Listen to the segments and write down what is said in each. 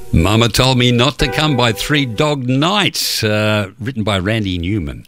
Mama Told Me Not to Come by Three Dog Night, written by Randy Newman.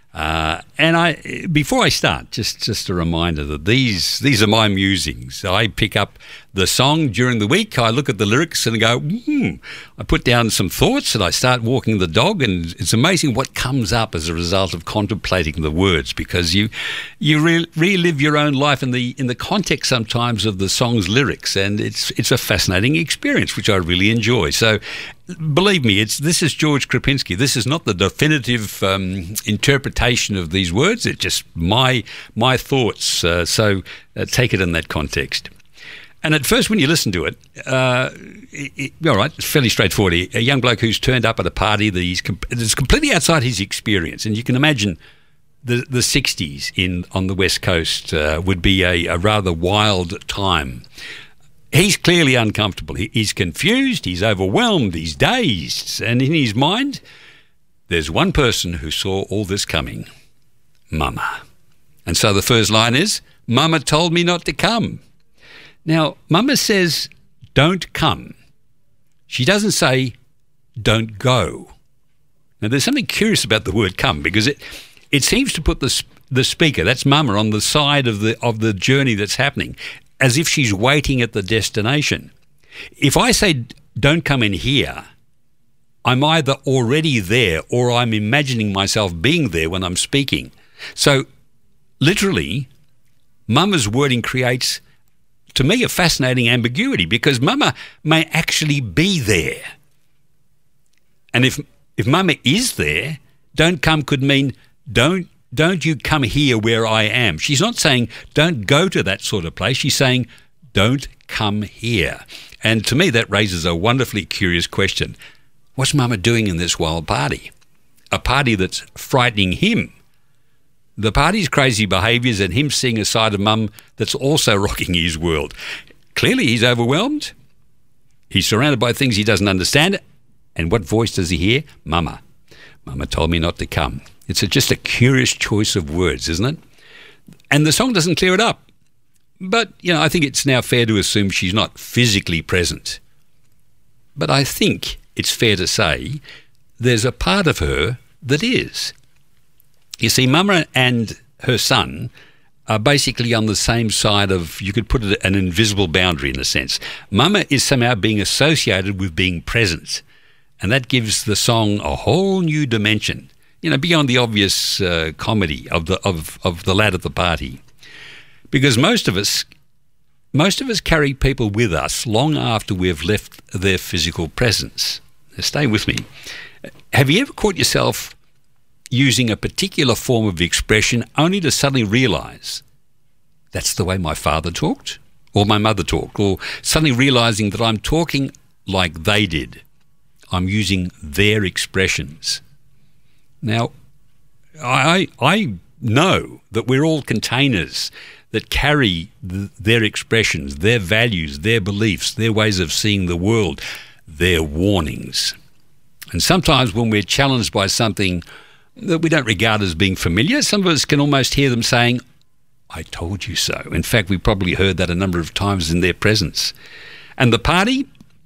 Before I start, just a reminder that these are my musings. I pick up the song during the week. I look at the lyrics and go, I put down some thoughts and I start walking the dog, and it's amazing what comes up as a result of contemplating the words, because you relive your own life in the context sometimes of the song's lyrics, and it's a fascinating experience which I really enjoy. So believe me, this is George Krapinski. This is not the definitive interpretation of these words. It's just my thoughts. So take it in that context. And at first, when you listen to it, all right, it's fairly straightforward. A young bloke who's turned up at a party that's completely outside his experience, and you can imagine the 60s on the West Coast would be a rather wild time. He's clearly uncomfortable. He's confused. He's overwhelmed. He's dazed. And in his mind, there's one person who saw all this coming: Mama. And so the first line is, Mama told me not to come. Now, Mama says, don't come. She doesn't say, don't go. Now, there's something curious about the word come, because it seems to put the speaker, that's Mama, on the side of the journey that's happening, as if she's waiting at the destination. If I say, don't come in here, I'm either already there or I'm imagining myself being there when I'm speaking. So, literally, Mama's wording creates, to me, a fascinating ambiguity, because Mama may actually be there. And if Mama is there, don't come could mean don't you come here where I am. She's not saying don't go to that sort of place. She's saying don't come here. And to me, that raises a wonderfully curious question. What's Mama doing in this wild party? A party that's frightening him. The party's crazy behaviours and him seeing a side of Mum that's also rocking his world. Clearly he's overwhelmed. He's surrounded by things he doesn't understand. And what voice does he hear? Mama. Mama told me not to come. It's just a curious choice of words, isn't it? And the song doesn't clear it up. But, I think it's now fair to assume she's not physically present. But I think it's fair to say there's a part of her that is. You see, Mama and her son are basically on the same side of, you could put it, an invisible boundary in a sense. Mama is somehow being associated with being present, and that gives the song a whole new dimension, beyond the obvious comedy of the lad at the party. Because most of us carry people with us long after we've left their physical presence. Now, stay with me. Have you ever caught yourself using a particular form of expression only to suddenly realise that's the way my father talked or my mother talked, or suddenly realising that I'm talking like they did? I'm using their expressions. Now, I know that we're all containers that carry their expressions, their values, their beliefs, their ways of seeing the world, their warnings. And sometimes when we're challenged by something that we don't regard as being familiar, some of us can almost hear them saying, I told you so. In fact, we probably heard that a number of times in their presence. And the party,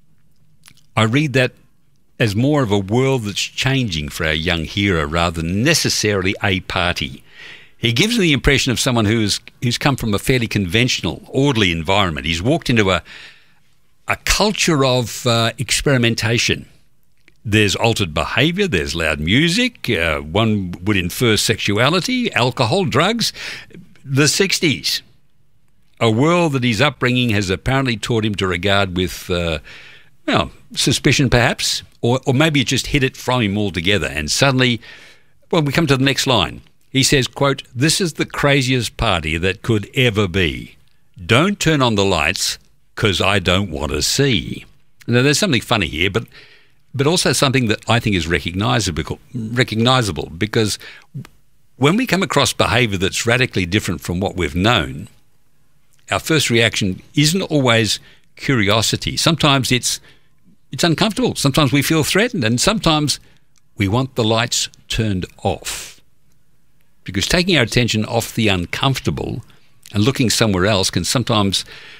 I read that as more of a world that's changing for our young hero rather than necessarily a party. He gives me the impression of someone who's come from a fairly conventional, orderly environment. He's walked into a culture of experimentation. There's altered behaviour, there's loud music, one would infer sexuality, alcohol, drugs. The 60s, a world that his upbringing has apparently taught him to regard with, suspicion perhaps, or maybe it just hid it from him altogether. And suddenly, we come to the next line. He says, quote, this is the craziest party that could ever be. Don't turn on the lights because I don't want to see. Now, there's something funny here, but also something that I think is recognisable, because when we come across behaviour that's radically different from what we've known, our first reaction isn't always curiosity. Sometimes it's uncomfortable. Sometimes we feel threatened, and sometimes we want the lights turned off. Because taking our attention off the uncomfortable and looking somewhere else can sometimes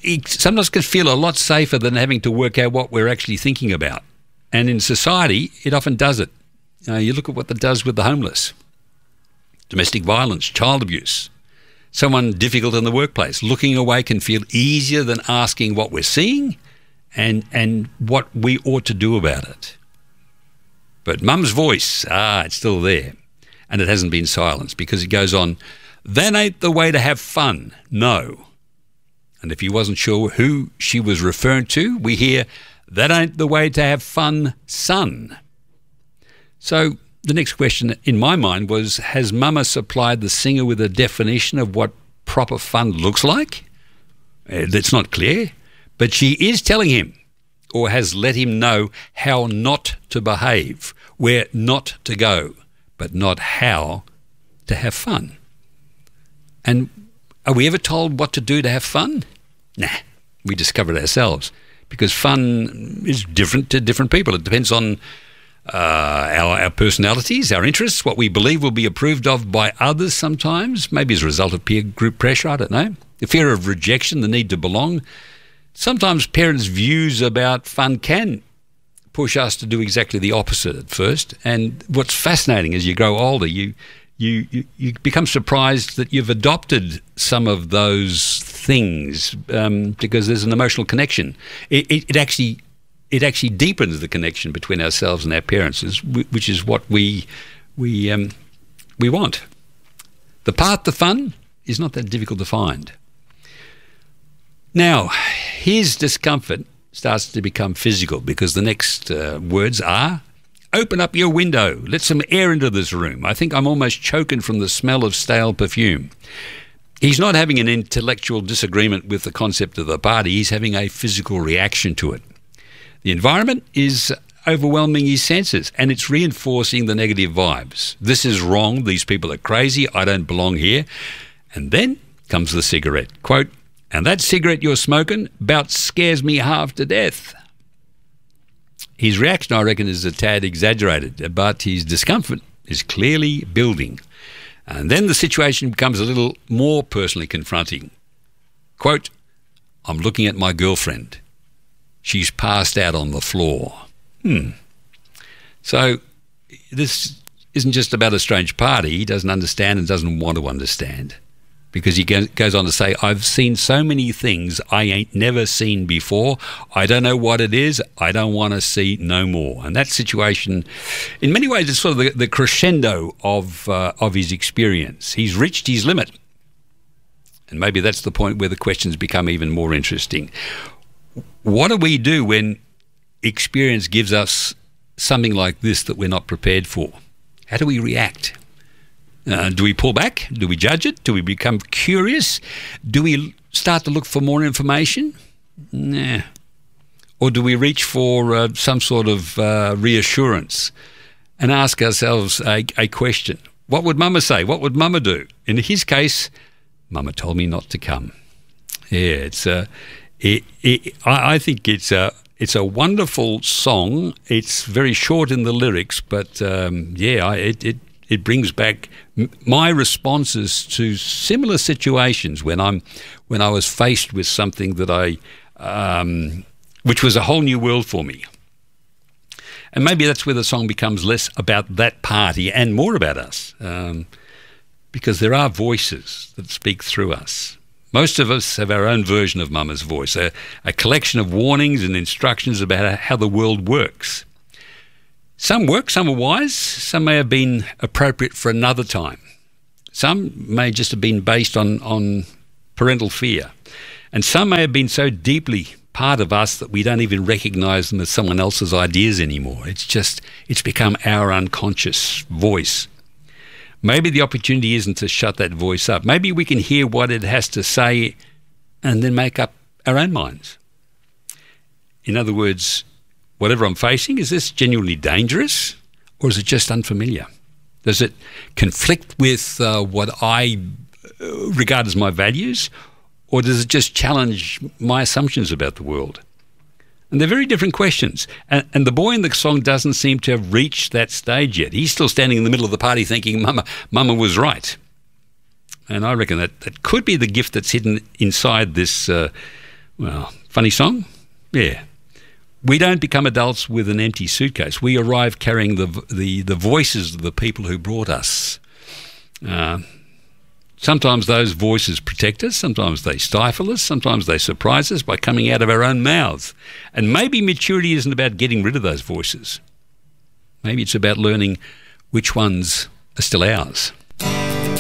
it sometimes can feel a lot safer than having to work out what we're actually thinking about. And in society, it often does it. You look at what it does with the homeless, domestic violence, child abuse, someone difficult in the workplace. Looking away can feel easier than asking what we're seeing and what we ought to do about it. But Mum's voice, it's still there. And it hasn't been silenced because it goes on, that ain't the way to have fun, no. And if you wasn't sure who she was referring to, we hear, that ain't the way to have fun, son. So the next question in my mind was, has Mama supplied the singer with a definition of what proper fun looks like? That's not clear, but she is telling him, or has let him know how not to behave, where not to go, but not how to have fun. And are we ever told what to do to have fun? Nah, we discover it ourselves, because fun is different to different people. It depends on our personalities, our interests, what we believe will be approved of by others sometimes, maybe as a result of peer group pressure, I don't know. The fear of rejection, the need to belong. Sometimes parents' views about fun can push us to do exactly the opposite at first. And what's fascinating as you grow older, you become surprised that you've adopted some of those things because there's an emotional connection. It actually deepens the connection between ourselves and our parents, which is what we want. The path to fun is not that difficult to find. Now, his discomfort starts to become physical because the next words are, open up your window, let some air into this room. I think I'm almost choking from the smell of stale perfume. He's not having an intellectual disagreement with the concept of the party, he's having a physical reaction to it. The environment is overwhelming his senses and it's reinforcing the negative vibes. This is wrong, these people are crazy, I don't belong here. And then comes the cigarette. Quote, and that cigarette you're smoking about scares me half to death. His reaction, I reckon, is a tad exaggerated, but his discomfort is clearly building. And then the situation becomes a little more personally confronting. Quote, I'm looking at my girlfriend. She's passed out on the floor. So this isn't just about a strange party. He doesn't understand and doesn't want to understand. Because he goes on to say, I've seen so many things I ain't never seen before. I don't know what it is. I don't want to see no more. And that situation, in many ways, is sort of the crescendo of his experience. He's reached his limit. And maybe that's the point where the questions become even more interesting. What do we do when experience gives us something like this that we're not prepared for? How do we react? Do we pull back? Do we judge it? Do we become curious? Do we start to look for more information? Nah. Or do we reach for some sort of reassurance and ask ourselves a question? What would Mama say? What would Mama do? In his case, Mama told me not to come. Yeah, I think it's a wonderful song. It's very short in the lyrics, but it brings back my responses to similar situations when I was faced with something that which was a whole new world for me. And maybe that's where the song becomes less about that party and more about us, because there are voices that speak through us. Most of us have our own version of Mama's voice, a collection of warnings and instructions about how the world works. Some work, some are wise, some may have been appropriate for another time. Some may just have been based on parental fear. And some may have been so deeply part of us that we don't even recognise them as someone else's ideas anymore. It's become our unconscious voice. Maybe the opportunity isn't to shut that voice up. Maybe we can hear what it has to say and then make up our own minds. In other words, whatever I'm facing, is this genuinely dangerous or is it just unfamiliar? Does it conflict with what I regard as my values, or does it just challenge my assumptions about the world? And they're very different questions. And the boy in the song doesn't seem to have reached that stage yet. He's still standing in the middle of the party thinking, Mama was right. And I reckon that could be the gift that's hidden inside this Well, funny song? Yeah. We don't become adults with an empty suitcase. We arrive carrying the voices of the people who brought us. Sometimes those voices protect us, sometimes they stifle us, sometimes they surprise us by coming out of our own mouths. And maybe maturity isn't about getting rid of those voices. Maybe it's about learning which ones are still ours.